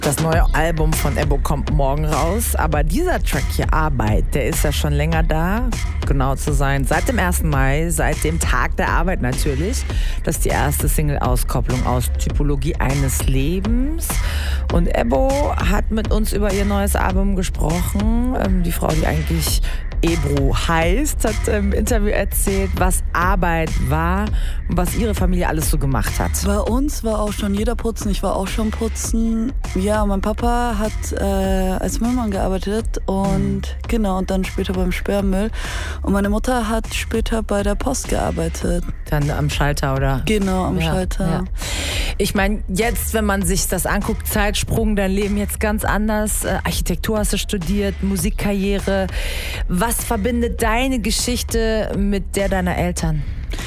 Das neue Album von Ebbo kommt morgen raus, aber dieser Track hier, Arbeit, der ist ja schon länger da, genau zu sein, seit dem 1. Mai, seit dem Tag der Arbeit natürlich. Das ist die erste Single-Auskopplung aus Typologie eines Lebens. Und Ebbo hat mit uns über ihr neues Album gesprochen. Die Frau, die eigentlich Ebru heißt, hat im Interview erzählt, was Arbeit war und was ihre Familie alles so gemacht hat. Bei uns war auch schon jeder putzen, ich war auch schon putzen. Ja, mein Papa hat als Müllmann gearbeitet und genau, und dann später beim Sperrmüll. Und meine Mutter hat später bei der Post gearbeitet. Dann am Schalter, oder? Genau, am Schalter. Ja. Ich meine, jetzt, wenn man sich das anguckt, Zeitsprung, dein Leben jetzt ganz anders. Architektur hast du studiert, Musikkarriere. Was verbindet deine Geschichte mit der deiner Eltern?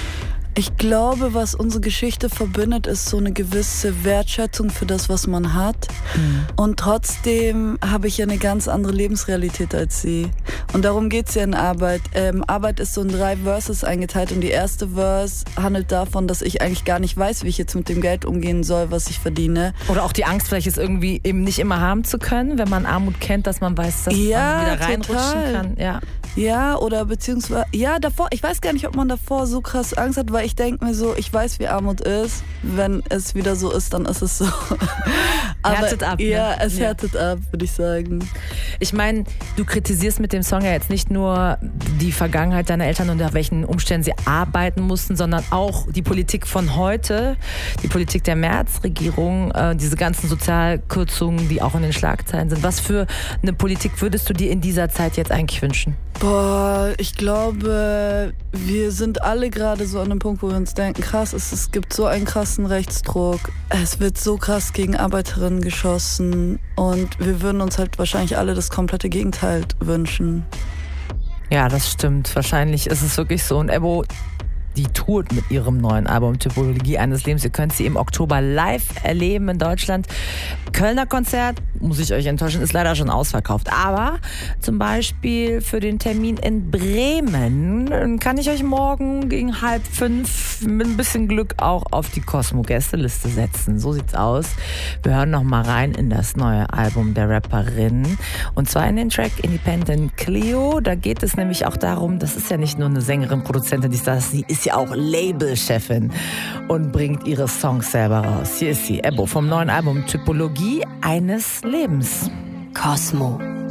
Ich glaube, was unsere Geschichte verbindet, ist so eine gewisse Wertschätzung für das, was man hat. Und trotzdem habe ich ja eine ganz andere Lebensrealität als sie. Und darum geht es ja in Arbeit. Arbeit ist so in 3 Verses eingeteilt und die erste Verse handelt davon, dass ich eigentlich gar nicht weiß, wie ich jetzt mit dem Geld umgehen soll, was ich verdiene. Oder auch die Angst, vielleicht es irgendwie eben nicht immer haben zu können, wenn man Armut kennt, dass man weiß, dass man wieder reinrutschen kann. Ja, oder beziehungsweise, davor, ich weiß gar nicht, ob man davor so krass Angst hat, weil ich denke mir so, ich weiß, wie Armut ist. Wenn es wieder so ist, dann ist es so. Aber, härtet ab. Ne? Ja, es härtet ab, würde ich sagen. Ich meine, du kritisierst mit dem Song ja jetzt nicht nur die Vergangenheit deiner Eltern und unter welchen Umständen sie arbeiten mussten, sondern auch die Politik von heute, die Politik der Merz-Regierung, diese ganzen Sozialkürzungen, die auch in den Schlagzeilen sind. Was für eine Politik würdest du dir in dieser Zeit jetzt eigentlich wünschen? Boah, ich glaube, wir sind alle gerade so an einem Punkt, wo wir uns denken, krass, es gibt so einen krassen Rechtsdruck. Es wird so krass gegen Arbeiterinnen geschossen und wir würden uns halt wahrscheinlich alle das komplette Gegenteil wünschen. Ja, das stimmt. Wahrscheinlich ist es wirklich so. Und Ebbo, die tourt mit ihrem neuen Album Typologie eines Lebens. Ihr könnt sie im Oktober live erleben in Deutschland. Kölner Konzert, muss ich euch enttäuschen, ist leider schon ausverkauft. Aber zum Beispiel für den Termin in Bremen kann ich euch morgen gegen 4:30 mit ein bisschen Glück auch auf die Cosmo-Gästeliste setzen. So sieht's aus. Wir hören noch mal rein in das neue Album der Rapperin. Und zwar in den Track Independent Cleo. Da geht es nämlich auch darum, das ist ja nicht nur eine Sängerin, Produzentin, sie ist ja auch Labelchefin und bringt ihre Songs selber raus. Hier ist sie, Ebbo, vom neuen Album Typologie eines Lebens. Cosmo.